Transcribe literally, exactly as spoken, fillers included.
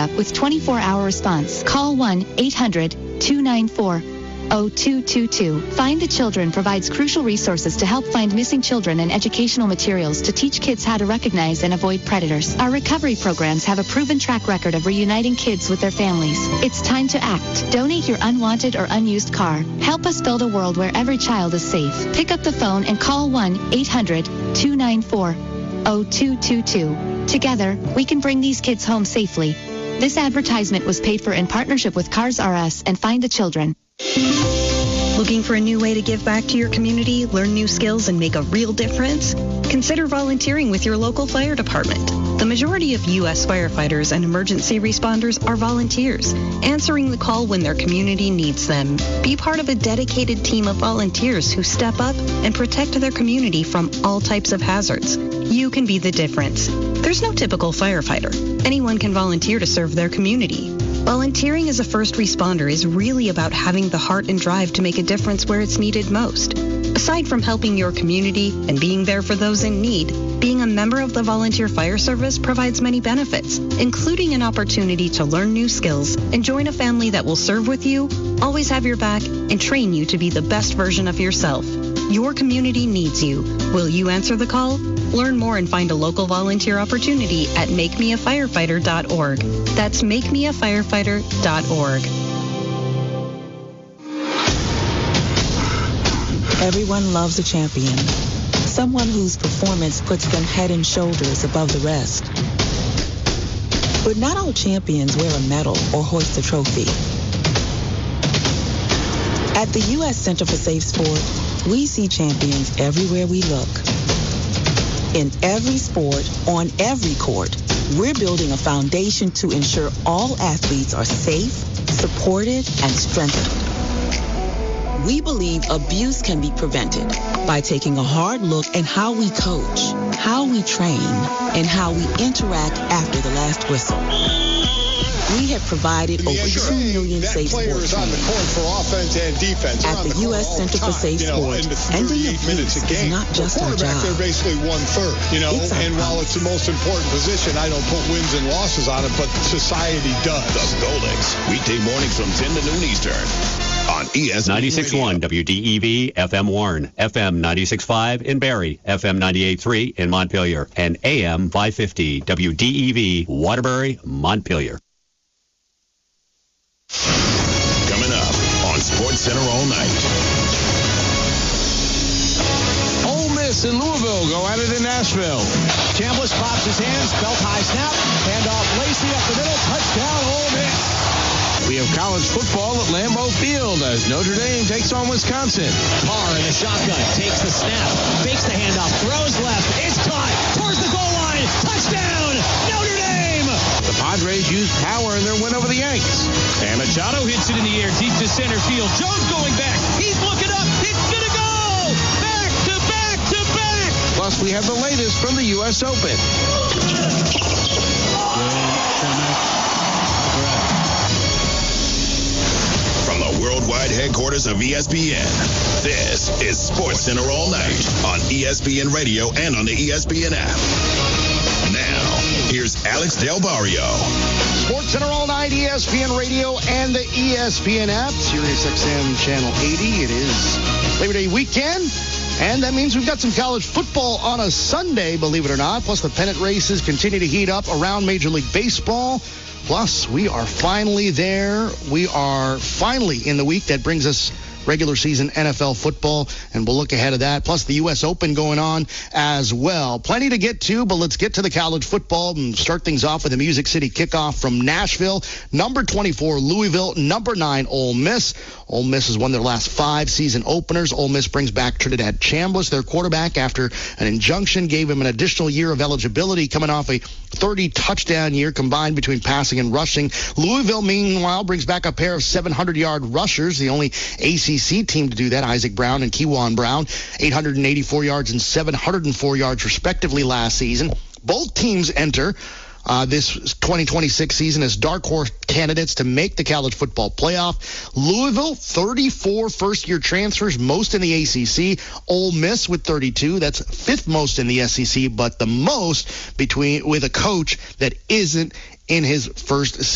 backup with twenty-four hour response. Call one eight hundred two nine four oh two two two. Find the Children provides crucial resources to help find missing children and educational materials to teach kids how to recognize and avoid predators. Our recovery programs have a proven track record of reuniting kids with their families. It's time to act. Donate your unwanted or unused car. Help us build a world where every child is safe. Pick up the phone and call one eight hundred two nine four oh two two two. Together, we can bring these kids home safely. This advertisement was paid for in partnership with Cars R Us and Find the Children. Looking for a new way to give back to your community, learn new skills, and make a real difference? Consider volunteering with your local fire department. The majority of U S firefighters and emergency responders are volunteers, answering the call when their community needs them. Be part of a dedicated team of volunteers who step up and protect their community from all types of hazards. You can be the difference. There's no typical firefighter. Anyone can volunteer to serve their community. Volunteering as a first responder is really about having the heart and drive to make a difference where it's needed most. Aside from helping your community and being there for those in need, being a member of the Volunteer Fire Service provides many benefits, including an opportunity to learn new skills and join a family that will serve with you, always have your back, and train you to be the best version of yourself. Your community needs you. Will you answer the call? Learn more and find a local volunteer opportunity at make me a firefighter dot org. That's make me a firefighter dot org. Everyone loves a champion. Someone whose performance puts them head and shoulders above the rest. But not all champions wear a medal or hoist a trophy. At the U S Center for Safe Sport, we see champions everywhere we look. In every sport, on every court, we're building a foundation to ensure all athletes are safe, supported, and strengthened. We believe abuse can be prevented by taking a hard look at how we coach, how we train, and how we interact after the last whistle. We have provided over two million safe sport trainings at the U S Center for Safe Sport. Ending abuse is not just our job. They're basically one third, you know, and while it's the most important position, I don't put wins and losses on it, but society does. The Goldings, weekday mornings from ten to noon Eastern on E S P N ninety-six point one W D E V, F M Warren, F M ninety-six point five in Barrie, F M ninety-eight point three in Montpelier, and A M five fifty W D E V, Waterbury, Montpelier. Coming up on Sports Center all night. Ole Miss and Louisville go at it in Nashville. Chambliss pops his hands, belt high snap, hand off Lacey up the middle, touchdown Ole Miss. We have college football at Lambeau Field as Notre Dame takes on Wisconsin. Carr in the shotgun, takes the snap, fakes the handoff, throws left, it's caught, towards the goal line, touchdown, Notre Dame! The Padres use power in their win over the Yanks. And Machado hits it in the air, deep to center field. Jones going back, he's looking up, it's gonna go! Back to back to back! Plus, we have the latest from the U S Open. From the worldwide headquarters of E S P N, this is Sports Center all night on E S P N Radio and on the E S P N app. Now, here's Alex Del Barrio. Sports Center all night, E S P N Radio and the E S P N app, Sirius X M Channel eighty. It is Labor Day weekend, and that means we've got some college football on a Sunday, believe it or not. Plus, the pennant races continue to heat up around Major League Baseball. Plus, we are finally there. We are finally in the week that brings us regular season N F L football, and we'll look ahead of that. Plus the U S Open going on as well. Plenty to get to, but let's get to the college football and start things off with a Music City kickoff from Nashville. Number twenty-four, Louisville. Number nine, Ole Miss. Ole Miss has won their last five season openers. Ole Miss brings back Trinidad Chambliss, their quarterback, after an injunction gave him an additional year of eligibility, coming off a thirty touchdown year combined between passing and rushing. Louisville, meanwhile, brings back a pair of seven hundred yard rushers, the only A C C team to do that, Isaac Brown and Kewan Brown, eight hundred eighty-four yards and seven hundred four yards respectively last season. Both teams enter Uh, this twenty twenty-six season as dark horse candidates to make the college football playoff. Louisville, thirty-four first-year transfers, most in the A C C. Ole Miss with thirty-two, that's fifth most in the S E C, but the most between with a coach that isn't in his first